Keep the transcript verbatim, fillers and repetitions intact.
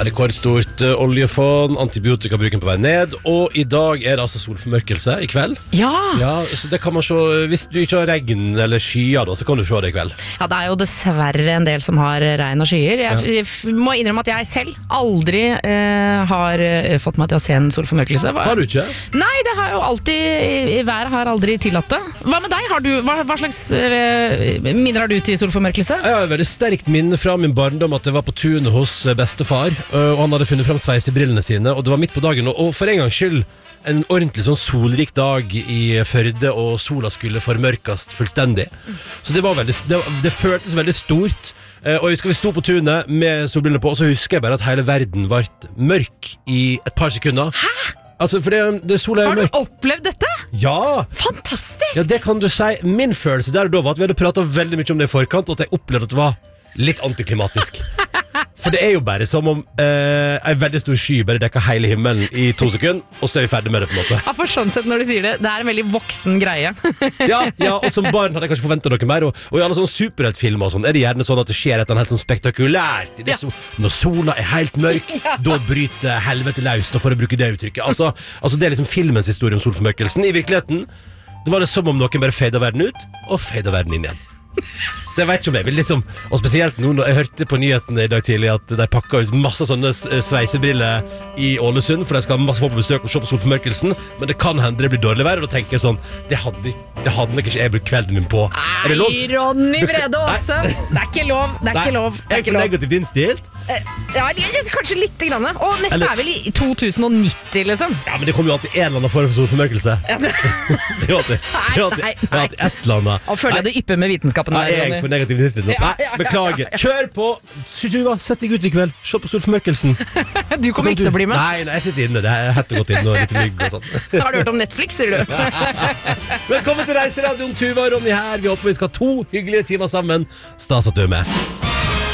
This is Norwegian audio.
rekordstort uh, oljefond, antibiotikabruken på vei ned, og i dag er det altså solformørkelse i kveld. Ja! Ja, så det kan man se, hvis du ikke har regn eller skyer da, så kan du se det i kveld. Ja, det er jo dessverre en del som har regn og skyer. Jeg ja. f- må innrømme at jeg selv aldri eh, har fått meg til å se en solformørkelse. Hva? Har du ikke? Nei, det har jo alltid, været har aldri tillatt det. Hva med deg? Har du, hva, hva slags eh, minner har du til solformørkelse? Jeg har et veldig sterkt minne fra min barndom at jeg var på tunet hos bestefar, og han hadde funnet frem sveisebrillene sine, og det var midt på dagen, og for en gangs skyld en ordentlig sånn solrik dag i Førde, og sola skulle formørkast fullstendig. Så det var veldig, det, det føltes veldig stort, og jeg husker vi sto på tunet med solbrillene på, og så husker jeg bare at hele verden var mørk i et par sekunder. Hæ? Altså, for det, det sola er Har du mørk. opplevd dette? Ja! Fantastisk! Ja, det kan du si. Min følelse der og da var at vi hadde pratet veldig mye om det i forkant, og at jeg opplevde at det var litt antiklimatisk. For det er jo bare som om eh, en veldig stor sky bare dekker hele himmelen i to sekunder, og så er vi ferdig med det på en måte. Ja, for sånn sett når du sier det, det er en veldig voksen greie. Ja, ja, og som barn hadde jeg kanskje forventet noe mer, og, og i alle sånne superheltfilmer og sånn, er det gjerne sånn at det skjer et eller annet helt sånn spektakulært. I det Ja. so, når sola er helt mørk, Ja. da bryter helvete løs, da for å bruke det uttrykket. Altså, altså det er liksom filmens historie om solformørkelsen. I virkeligheten, det var det som om noen bare fadet verden ut, og fadet verden inn igjen. Så jeg vet ikke om jeg vil liksom, og spesielt nå når jeg hørte på nyhetene i dag tidlig at de pakket ut masse sånne sveisebriller i Ålesund, for de skal ha masse folk på besøk og se på solformørkelsen, men det kan hende det blir dårlig vær, og da tenker jeg sånn, det hadde, det hadde nok ikke jeg brukt kvelden min på. Er det lov? Nei, Ronny Brede Aase. Det er ikke lov, det er Nei, ikke lov. Det er er ikke ikke lov. negativt innstilt? Eh, Ja, li- kanskje litt grann. Og neste Eller- er vel i to tusen og nitti, liksom. Ja, men det kommer jo alltid en eller annen form for solformørkelse. Ja, det, Det er jo alltid, det er alltid, Nei, det er alltid et eller annet. og føler jeg du ypper med vitenskapen Nei, der, jeg er Ronny. for negativt innstilt nå. Ja, Nei, ja, ja, beklager. ja, ja. Kjør på. Tuva, sett deg ut i kveld. Se på solformørkelsen. Du kommer ikke til å bli med. Nei, nei, jeg sitter inne. Det er hett og godt inne og litt mygg og sånn. Har du hørt om Netflix, sier du? Velkommen til Reiseradioen. Tuva og Ronny her. Vi håper vi skal ha to hyggelige timer sammen. Stas at du er med.